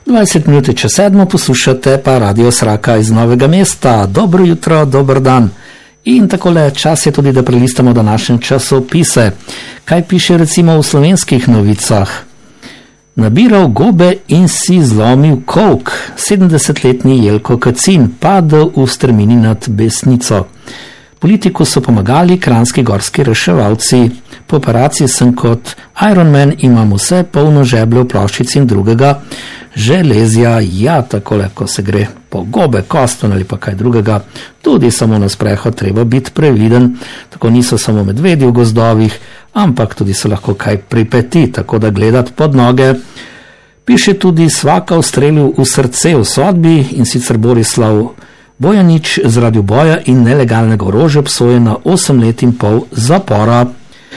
20 minut čez 7 poslušate pa Radio Sraka iz Novega mesta. Dobro jutro, dober dan. In takole, čas je tudi, da prelistamo današnje časopise. Kaj piše recimo v Slovenskih novicah? Nabiral gobe in si zlomil kolk. 70-letni Jelko Kacin padel v strmini nad Besnico. Politiku so pomagali kranjski gorski reševalci. Po operaciji sem kot Iron Man, imam vse polno žebljev, ploščic in drugega železja. Ja, takole, ko se gre po gobe, koston ali pa kaj drugega, tudi samo na sprehod treba biti previden. Tako niso samo medvedi v gozdovih, ampak tudi se lahko kaj pripeti, tako da gledati pod noge. Piše tudi Svaka ustrelil v srce v sodbi, in sicer Borislav Bojanič zaradi boja in nelegalnega orožja obsojen na 8 let in pol zapora.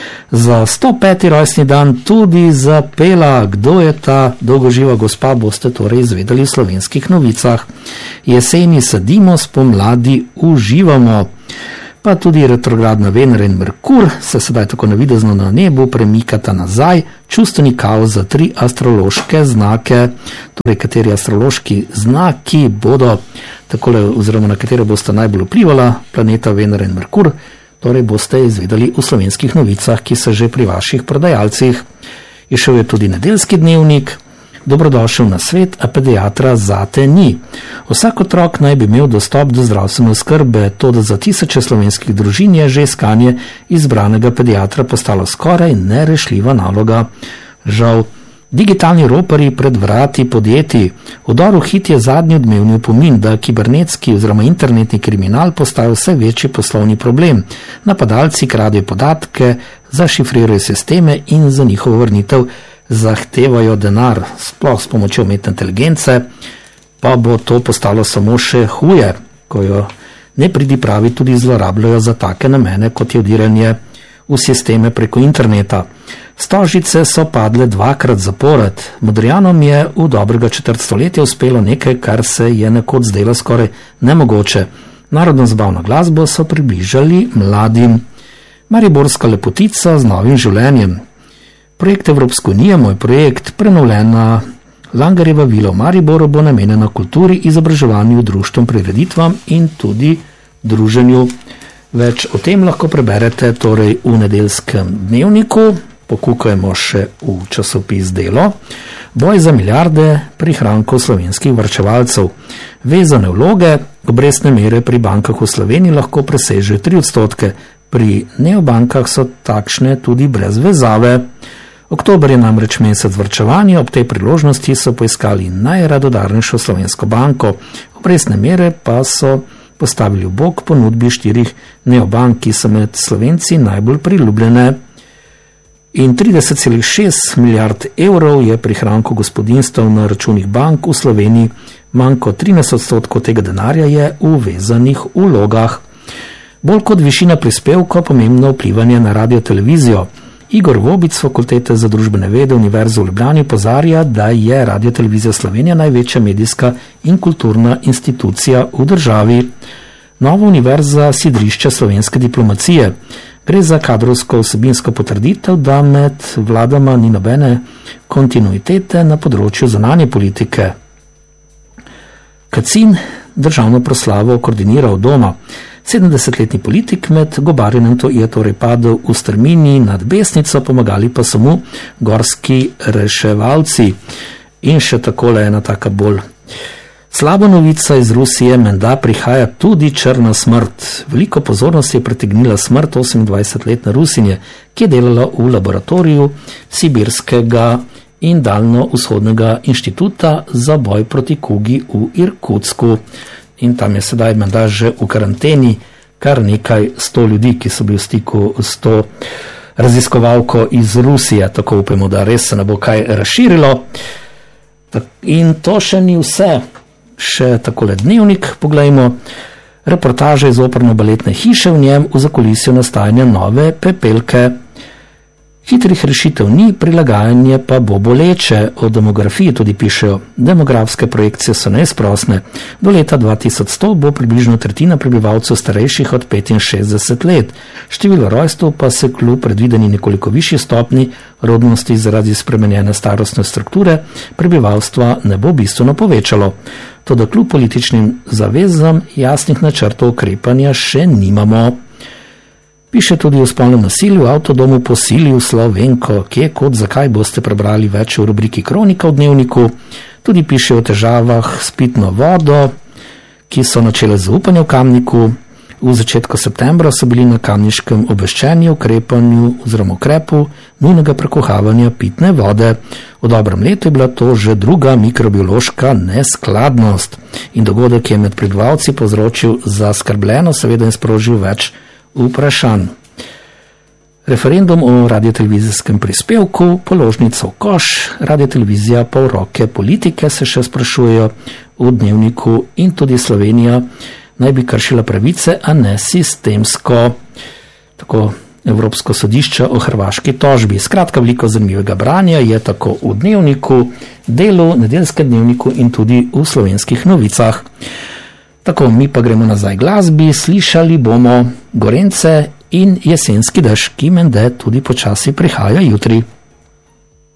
Za 105. rojstni dan tudi zapela. Kdo je ta dolgoživa gospa, boste torej izvedeli v Slovenskih novicah. Jeseni sadimo, spomladi uživamo. Pa tudi retrogradna Venera in Merkur se sedaj tako navidezno na nebu premikata nazaj. Čustveni kaos za 3 astrološke znake. Torej, kateri astrološki znaki bodo takole, oziroma na katere boste najbolj vplivala planeta Venera in Merkur, torej boste izvedeli v Slovenskih novicah, ki so že pri vaših prodajalcih. Išel je tudi nedeljski dnevnik. Dobrodošel na svet, a pediatra zate ni. Vsak otrok naj bi imel dostop do zdravstvene oskrbe, to da za tisoče slovenskih družin je že iskanje izbranega pediatra postalo skoraj nerešljiva naloga. Žal, digitalni roparji pred vrati podjetij. Vdor v hit je zadnji odmevni opomin, da kibernetski oziroma internetni kriminal postaja vse večji poslovni problem. Napadalci kradejo podatke, zašifrirajo sisteme in za njihovo vrnitev zahtevajo denar, sploh s pomočjo umetne inteligence, pa bo to postalo samo še huje, ko jo nepridipravi tudi zlorabljajo za take namene, kot je vdiranje v sisteme preko interneta. Stožice so padle 2-krat zapored. Modrijanom je v dobrega četrt stoletja uspelo nekaj, kar se je nekoč zdelo skoraj nemogoče. Narodno zabavno glasbo so približali mladim. Mariborska lepotica z novim življenjem. Projekt Evropske unije, moj projekt, prenovljena Langarjeva vila v Mariboru, bo namenjena kulturi, izobraževanju, društvom, prireditvam in tudi druženju. Več o tem lahko preberete torej v nedeljskem dnevniku. Pokukajmo še v časopis Delo. Boj za milijarde prihrankov slovenskih varčevalcev. Vezane vloge, obrestne mere pri bankah v Sloveniji lahko presežejo 3%. Pri neobankah so takšne tudi brez vezave. Oktober je namreč mesec varčevanja, ob tej priložnosti so poiskali najradodarnejšo slovensko banko. Obrestne mere pa so postavili v bok ponudbi 4 neobank, ki so med Slovenci najbolj priljubljene. In 30,6 milijard evrov je prihrankov gospodinjstev na računih bank v Sloveniji. Manj kot 13% tega denarja je v vezanih vlogah. Bolj kot višina prispevka pomembno vplivanje na radio-televizijo. Igor Vobic z Fakultete za družbene vede Univerze v Ljubljani opozarja, da je Radio-televizija Slovenija največja medijska in kulturna institucija v državi. Nova univerza sidrišče slovenske diplomacije. Gre za kadrovsko vsebinsko potrditev, da med vladama ni nobene kontinuitete na področju zunanje politike. Kacin državno proslavo koordinira od doma. 70-letni politik med gobarjenjem je torej padel v strmini nad Besnico, pomagali pa so mu gorski reševalci. In še takole ena taka bolj slaba novica iz Rusije, menda prihaja tudi črna smrt. Veliko pozornosti je pritegnila smrt 28-letne Rusinje, ki je delala v laboratoriju Sibirskega in daljno-vzhodnega inštituta za boj proti kugi v Irkutsku. In tam je sedaj menda že v karanteni kar nekaj 100 ljudi, ki so bili v stiku s to raziskovalko iz Rusije. Tako upamo, da res se ne bo kaj razširilo. In to še ni vse. Še takole dnevnik, poglejmo. Reportaže iz operno-baletne hiše, v njem v zakulisju nastajanja nove Pepelke. Hitrih rešitev ni, prilagajanje pa bo boleče. O demografiji tudi pišejo. Demografske projekcije so neizprosne. Do leta 2100 bo približno tretjina prebivalcev starejših od 65 let. Število rojstev pa se kljub predvideni nekoliko višji stopni rodnosti zaradi spremenjene starostne strukture prebivalstva ne bo bistveno povečalo. Toda kljub političnim zavezam jasnih načrtov ukrepanja še nimamo. Piše tudi o spolnem nasilju v avtodomu Posilju Slovenko, kje, kot, zakaj boste prebrali več v rubriki Kronika v Dnevniku. Tudi piše o težavah s pitno vodo, ki so načele zaupanje v Kamniku. V začetku septembra so bili na Kamniškem obveščeni o ukrepu nujnega prekuhavanja pitne vode. V dobrem letu je bila to že druga mikrobiološka neskladnost in dogodek je med prebivalci povzročil zaskrbljenost, seveda in sprožil več vprašanj. Referendum o radiotelevizijskem prispevku, položnica v koš, radiotelevizija pa v roke politike, se še sprašujejo v Dnevniku, in tudi Slovenija naj bi kršila pravice, a ne sistemsko. Tako Evropsko sodišče o hrvaški tožbi. Skratka, veliko zanimivega branja je tako v Dnevniku, Delu, Nedeljskem dnevniku in tudi v Slovenskih novicah. Tako, mi pa gremo nazaj glasbi, slišali bomo Gorence in Jesenski dež, ki menda tudi počasi prihaja jutri.